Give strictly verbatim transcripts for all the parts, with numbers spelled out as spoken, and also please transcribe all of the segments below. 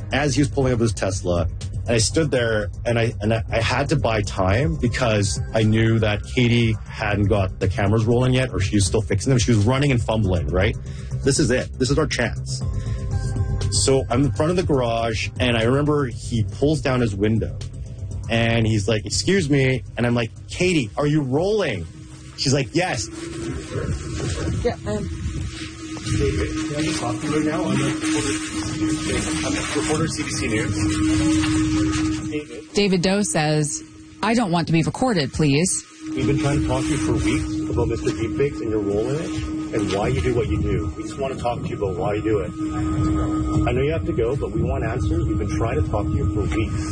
as he was pulling up his Tesla. And I stood there and I and I had to buy time because I knew that Katie hadn't got the cameras rolling yet, or she was still fixing them. She was running and fumbling, right? This is it. This is our chance. So I'm in front of the garage, and I remember he pulls down his window, and he's like, excuse me. And I'm like, Katie, are you rolling? She's like, yes. Yeah, um... David, can I just talk to you right now? I'm a reporter, I'm a reporter C B C News. David. David Doe says, I don't want to be recorded, please. We've been trying to talk to you for weeks about Mister Deepfakes and your role in it and why you do what you do. We just want to talk to you about why you do it. I know you have to go, but we want answers. We've been trying to talk to you for weeks.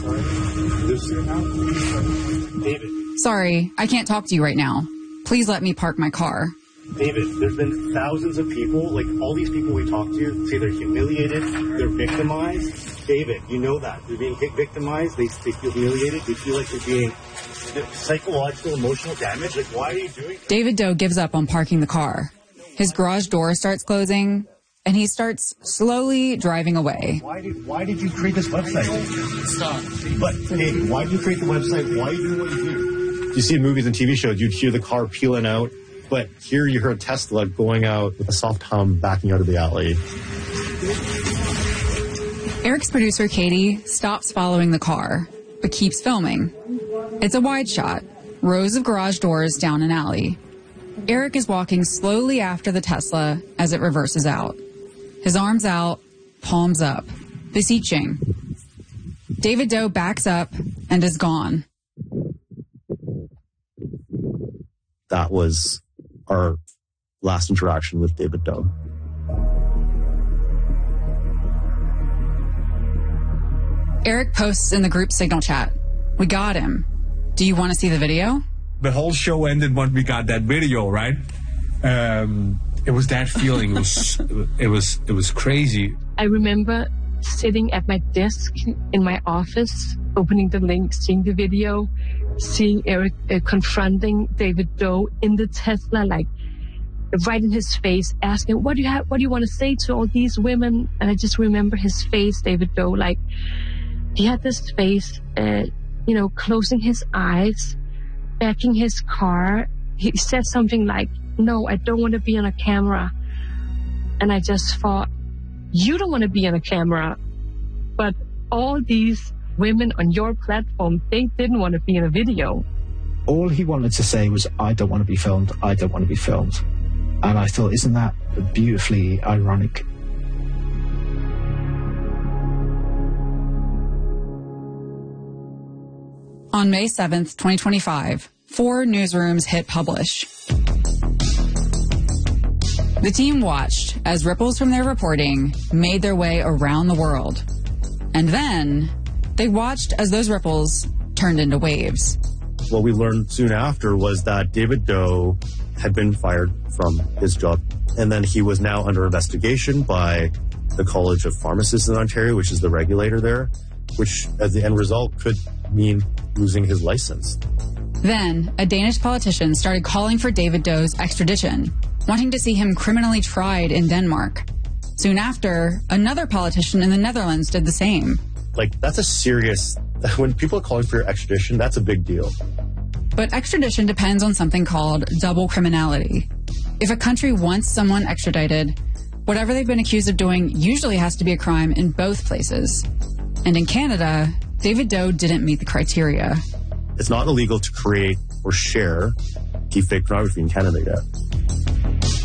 This, David. Sorry, I can't talk to you right now. Please let me park my car. David, there's been thousands of people, like all these people we talk to, say they're humiliated, they're victimized. David, you know that. They're being victimized, they, they feel humiliated, they feel like they're being psychological, emotional damage. Like, why are you doing that? David Doe gives up on parking the car. His garage door starts closing, and he starts slowly driving away. Why did, why did you create this website? Stop. But, David, why did you create the website? Why are you doing what you do? You see in movies and T V shows, you'd hear the car peeling out. But here you heard Tesla going out with a soft hum backing out of the alley. Eric's producer, Katie, stops following the car, but keeps filming. It's a wide shot, rows of garage doors down an alley. Eric is walking slowly after the Tesla as it reverses out. His arms out, palms up, beseeching. David Doe backs up and is gone. That was our last interaction with David Doe. Eric posts in the group Signal chat. We got him. Do you want to see the video? The whole show ended when we got that video, right? Um, it was that feeling. It was, it was, it was crazy. I remember sitting at my desk in my office, opening the link, seeing the video, seeing Eric uh, confronting David Doe in the Tesla, like right in his face, asking, what do you have, what do you want to say to all these women? And I just remember his face, David Doe, like he had this face, uh, you know, closing his eyes, backing his car. He said something like, no, I don't want to be on a camera. And I just thought, you don't want to be on a camera, but all these women on your platform, they didn't want to be in a video. All he wanted to say was, I don't want to be filmed, I don't want to be filmed. And I thought, isn't that beautifully ironic? On May seventh, twenty twenty-five, four newsrooms hit publish. The team watched as ripples from their reporting made their way around the world. And then they watched as those ripples turned into waves. What we learned soon after was that David Doe had been fired from his job, and then he was now under investigation by the College of Pharmacists in Ontario, which is the regulator there, which as the end result could mean losing his license. Then a Danish politician started calling for David Doe's extradition, wanting to see him criminally tried in Denmark. Soon after, another politician in the Netherlands did the same. Like, that's a serious, when people are calling for your extradition, that's a big deal. But extradition depends on something called double criminality. If a country wants someone extradited, whatever they've been accused of doing usually has to be a crime in both places. And in Canada, David Doe didn't meet the criteria. It's not illegal to create or share deepfake pornography in Canada yet.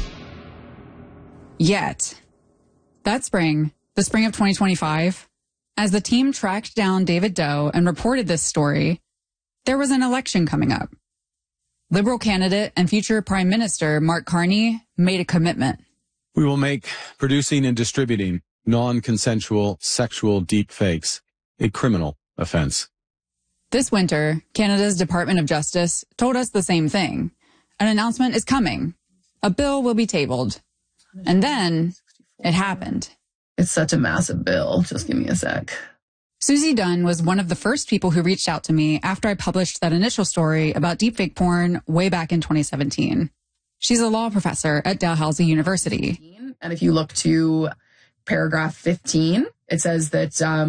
Yet. That spring, the spring of twenty twenty-five, as the team tracked down David Doe and reported this story, there was an election coming up. Liberal candidate and future Prime Minister Mark Carney made a commitment. We will make producing and distributing non-consensual sexual deep fakes a criminal offense. This winter, Canada's Department of Justice told us the same thing. An announcement is coming. A bill will be tabled. And then it happened. It's such a massive bill. Just give me a sec. Susie Dunn was one of the first people who reached out to me after I published that initial story about deepfake porn way back in twenty seventeen. She's a law professor at Dalhousie University. And if you look to paragraph fifteen, it says that um,